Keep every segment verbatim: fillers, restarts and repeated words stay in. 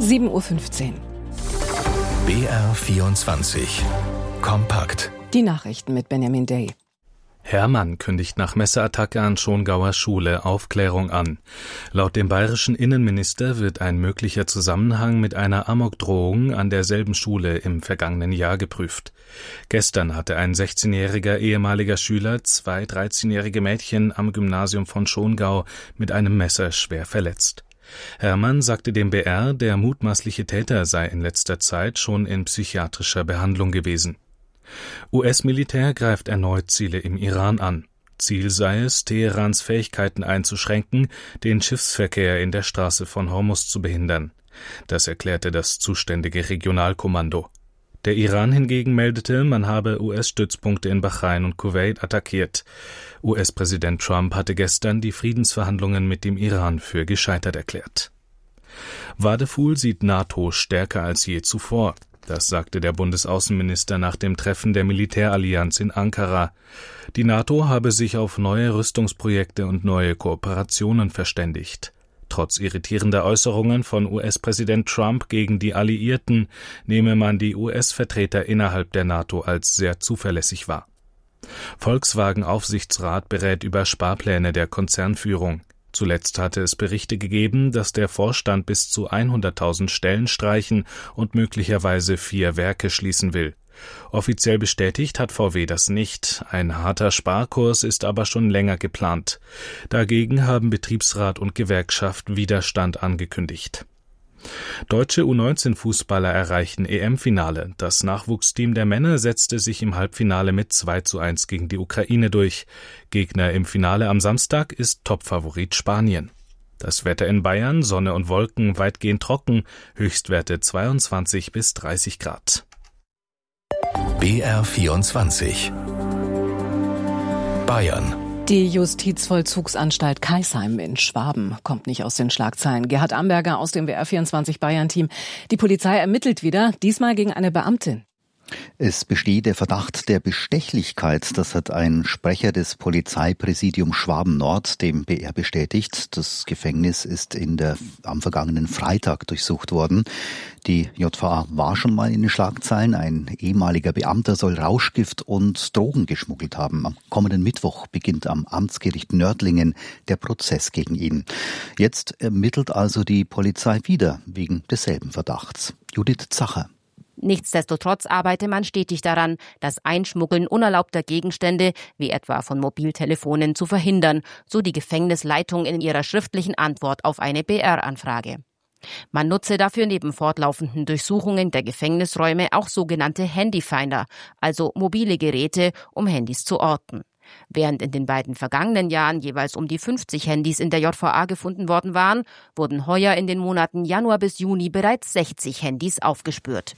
sieben Uhr fünfzehn. B R vierundzwanzig. Kompakt. Die Nachrichten mit Benjamin Day. Hermann kündigt nach Messerattacke an Schongauer Schule Aufklärung an. Laut dem bayerischen Innenminister wird ein möglicher Zusammenhang mit einer Amokdrohung an derselben Schule im vergangenen Jahr geprüft. Gestern hatte ein sechzehnjähriger ehemaliger Schüler zwei dreizehnjährige Mädchen am Gymnasium von Schongau mit einem Messer schwer verletzt. Hermann sagte dem B R, der mutmaßliche Täter sei in letzter Zeit schon in psychiatrischer Behandlung gewesen. U S-Militär greift erneut Ziele im Iran an. Ziel sei es, Teherans Fähigkeiten einzuschränken, den Schiffsverkehr in der Straße von Hormuz zu behindern. Das erklärte das zuständige Regionalkommando. Der Iran hingegen meldete, man habe U S-Stützpunkte in Bahrain und Kuwait attackiert. U S-Präsident Trump hatte gestern die Friedensverhandlungen mit dem Iran für gescheitert erklärt. Wadefuhl sieht NATO stärker als je zuvor. Das sagte der Bundesaußenminister nach dem Treffen der Militärallianz in Ankara. Die NATO habe sich auf neue Rüstungsprojekte und neue Kooperationen verständigt. Trotz irritierender Äußerungen von U S-Präsident Trump gegen die Alliierten nehme man die U S-Vertreter innerhalb der NATO als sehr zuverlässig wahr. Volkswagen-Aufsichtsrat berät über Sparpläne der Konzernführung. Zuletzt hatte es Berichte gegeben, dass der Vorstand bis zu hunderttausend Stellen streichen und möglicherweise vier Werke schließen will. Offiziell bestätigt hat V W das nicht. Ein harter Sparkurs ist aber schon länger geplant. Dagegen haben Betriebsrat und Gewerkschaft Widerstand angekündigt. Deutsche U neunzehn Fußballer erreichen E M-Finale. Das Nachwuchsteam der Männer setzte sich im Halbfinale mit zwei zu eins gegen die Ukraine durch. Gegner im Finale am Samstag ist Topfavorit Spanien. Das Wetter in Bayern, Sonne und Wolken, weitgehend trocken, Höchstwerte zweiundzwanzig bis dreißig Grad. B R vierundzwanzig. Bayern. Die Justizvollzugsanstalt Kaisheim in Schwaben kommt nicht aus den Schlagzeilen. Gerhard Amberger aus dem B R vierundzwanzig Bayern-Team. Die Polizei ermittelt wieder, diesmal gegen eine Beamtin. Es besteht der Verdacht der Bestechlichkeit. Das hat ein Sprecher des Polizeipräsidiums Schwaben-Nord dem B R bestätigt. Das Gefängnis ist in der, am vergangenen Freitag durchsucht worden. Die J V A war schon mal in den Schlagzeilen. Ein ehemaliger Beamter soll Rauschgift und Drogen geschmuggelt haben. Am kommenden Mittwoch beginnt am Amtsgericht Nördlingen der Prozess gegen ihn. Jetzt ermittelt also die Polizei wieder wegen desselben Verdachts. Judith Zacher. Nichtsdestotrotz arbeite man stetig daran, das Einschmuggeln unerlaubter Gegenstände, wie etwa von Mobiltelefonen, zu verhindern, so die Gefängnisleitung in ihrer schriftlichen Antwort auf eine B R-Anfrage. Man nutze dafür neben fortlaufenden Durchsuchungen der Gefängnisräume auch sogenannte Handyfinder, also mobile Geräte, um Handys zu orten. Während in den beiden vergangenen Jahren jeweils um die fünfzig Handys in der J V A gefunden worden waren, wurden heuer in den Monaten Januar bis Juni bereits sechzig Handys aufgespürt.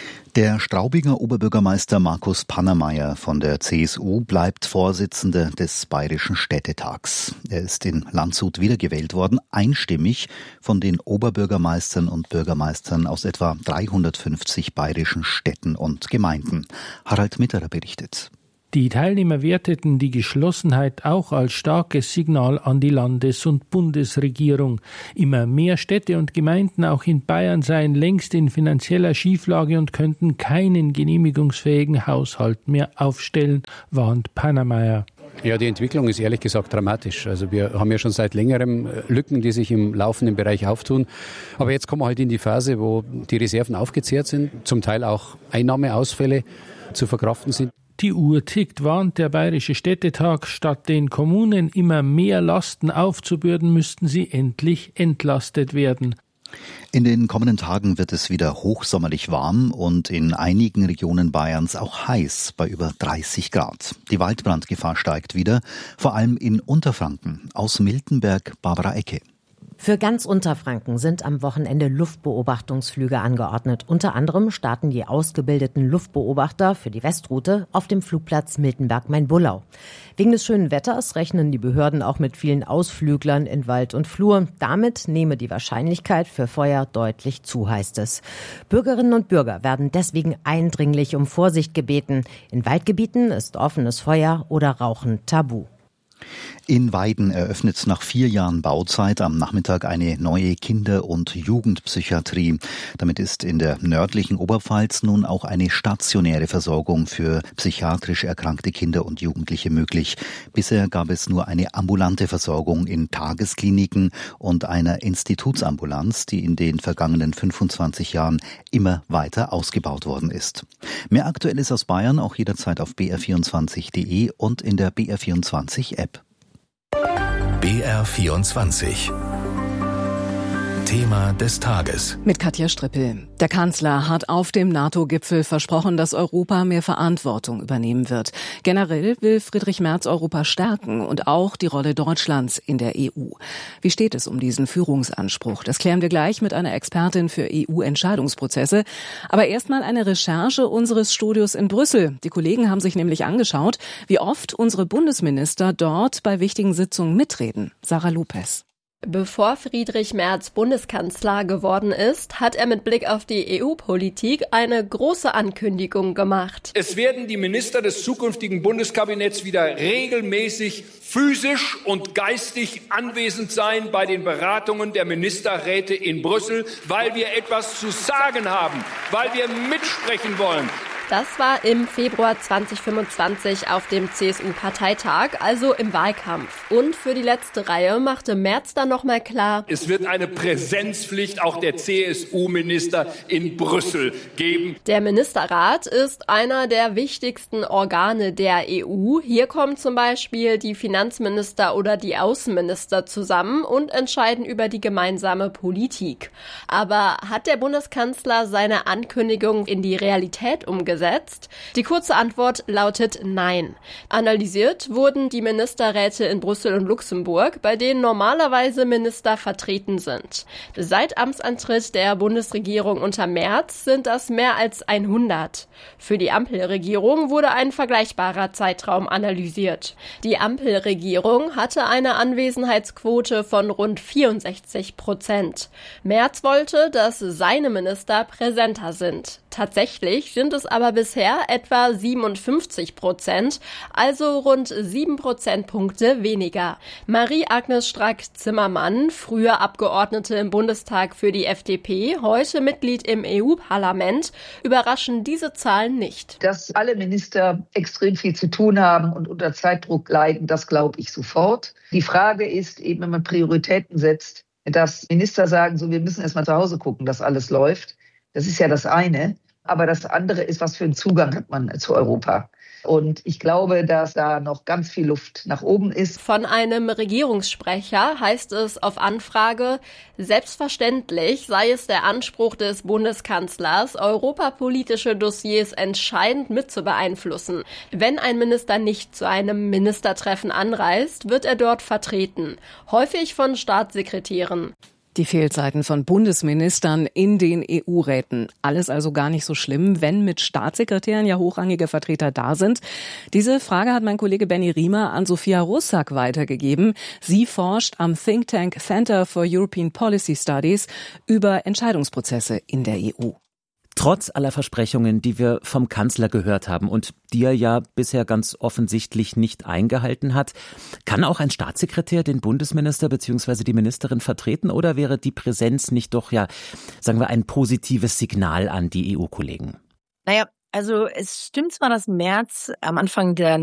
Der Straubinger Oberbürgermeister Markus Pannermeier von der C S U bleibt Vorsitzender des Bayerischen Städtetags. Er ist in Landshut wiedergewählt worden, einstimmig von den Oberbürgermeistern und Bürgermeistern aus etwa dreihundertfünfzig bayerischen Städten und Gemeinden. Harald Mitterer berichtet. Die Teilnehmer werteten die Geschlossenheit auch als starkes Signal an die Landes- und Bundesregierung. Immer mehr Städte und Gemeinden, auch in Bayern, seien längst in finanzieller Schieflage und könnten keinen genehmigungsfähigen Haushalt mehr aufstellen, warnt Pannermeier. Ja, die Entwicklung ist ehrlich gesagt dramatisch. Also wir haben ja schon seit längerem Lücken, die sich im laufenden Bereich auftun. Aber jetzt kommen wir halt in die Phase, wo die Reserven aufgezehrt sind, zum Teil auch Einnahmeausfälle zu verkraften sind. Die Uhr tickt, warnt der Bayerische Städtetag. Statt den Kommunen immer mehr Lasten aufzubürden, müssten sie endlich entlastet werden. In den kommenden Tagen wird es wieder hochsommerlich warm und in einigen Regionen Bayerns auch heiß bei über dreißig Grad. Die Waldbrandgefahr steigt wieder, vor allem in Unterfranken. Aus Miltenberg Barbara Ecke. Für ganz Unterfranken sind am Wochenende Luftbeobachtungsflüge angeordnet. Unter anderem starten die ausgebildeten Luftbeobachter für die Westroute auf dem Flugplatz Miltenberg-Main-Bullau. Wegen des schönen Wetters rechnen die Behörden auch mit vielen Ausflüglern in Wald und Flur. Damit nehme die Wahrscheinlichkeit für Feuer deutlich zu, heißt es. Bürgerinnen und Bürger werden deswegen eindringlich um Vorsicht gebeten. In Waldgebieten ist offenes Feuer oder Rauchen tabu. In Weiden eröffnet nach vier Jahren Bauzeit am Nachmittag eine neue Kinder- und Jugendpsychiatrie. Damit ist in der nördlichen Oberpfalz nun auch eine stationäre Versorgung für psychiatrisch erkrankte Kinder und Jugendliche möglich. Bisher gab es nur eine ambulante Versorgung in Tageskliniken und einer Institutsambulanz, die in den vergangenen fünfundzwanzig Jahren immer weiter ausgebaut worden ist. Mehr Aktuelles aus Bayern auch jederzeit auf b r vierundzwanzig punkt d e und in der B R vierundzwanzig App. B R vierundzwanzig. Thema des Tages. Mit Katja Strippel. Der Kanzler hat auf dem NATO-Gipfel versprochen, dass Europa mehr Verantwortung übernehmen wird. Generell will Friedrich Merz Europa stärken und auch die Rolle Deutschlands in der E U. Wie steht es um diesen Führungsanspruch? Das klären wir gleich mit einer Expertin für E U-Entscheidungsprozesse. Aber erstmal eine Recherche unseres Studios in Brüssel. Die Kollegen haben sich nämlich angeschaut, wie oft unsere Bundesminister dort bei wichtigen Sitzungen mitreden. Sarah Lopez. Bevor Friedrich Merz Bundeskanzler geworden ist, hat er mit Blick auf die E U-Politik eine große Ankündigung gemacht. Es werden die Minister des zukünftigen Bundeskabinetts wieder regelmäßig physisch und geistig anwesend sein bei den Beratungen der Ministerräte in Brüssel, weil wir etwas zu sagen haben, weil wir mitsprechen wollen. Das war im Februar zweitausendfünfundzwanzig auf dem C S U-Parteitag, also im Wahlkampf. Und für die letzte Reihe machte Merz dann nochmal klar: Es wird eine Präsenzpflicht auch der C S U-Minister in Brüssel geben. Der Ministerrat ist einer der wichtigsten Organe der E U. Hier kommen zum Beispiel die Finanzminister oder die Außenminister zusammen und entscheiden über die gemeinsame Politik. Aber hat der Bundeskanzler seine Ankündigung in die Realität umgesetzt? Die kurze Antwort lautet nein. Analysiert wurden die Ministerräte in Brüssel und Luxemburg, bei denen normalerweise Minister vertreten sind. Seit Amtsantritt der Bundesregierung unter Merz sind das mehr als hundert. Für die Ampelregierung wurde ein vergleichbarer Zeitraum analysiert. Die Ampelregierung hatte eine Anwesenheitsquote von rund vierundsechzig Prozent. Merz wollte, dass seine Minister präsenter sind. Tatsächlich sind es aber bisher etwa siebenundfünfzig Prozent, also rund sieben Prozentpunkte weniger. Marie-Agnes Strack-Zimmermann, früher Abgeordnete im Bundestag für die F D P, heute Mitglied im E U-Parlament, überraschen diese Zahlen nicht. Dass alle Minister extrem viel zu tun haben und unter Zeitdruck leiden, das glaube ich sofort. Die Frage ist eben, wenn man Prioritäten setzt, dass Minister sagen, so wir müssen erst mal zu Hause gucken, dass alles läuft. Das ist ja das eine. Aber das andere ist, was für einen Zugang hat man zu Europa. Und ich glaube, dass da noch ganz viel Luft nach oben ist. Von einem Regierungssprecher heißt es auf Anfrage: Selbstverständlich sei es der Anspruch des Bundeskanzlers, europapolitische Dossiers entscheidend mit zu beeinflussen. Wenn ein Minister nicht zu einem Ministertreffen anreist, wird er dort vertreten, häufig von Staatssekretären. Die Fehlzeiten von Bundesministern in den E U-Räten. Alles also gar nicht so schlimm, wenn mit Staatssekretären ja hochrangige Vertreter da sind. Diese Frage hat mein Kollege Benny Riemer an Sophia Russack weitergegeben. Sie forscht am Think Tank Center for European Policy Studies über Entscheidungsprozesse in der E U. Trotz aller Versprechungen, die wir vom Kanzler gehört haben und die er ja bisher ganz offensichtlich nicht eingehalten hat, kann auch ein Staatssekretär den Bundesminister bzw. die Ministerin vertreten, oder wäre die Präsenz nicht doch ja, sagen wir, ein positives Signal an die E U-Kollegen? Naja, also es stimmt zwar, dass Merz am Anfang der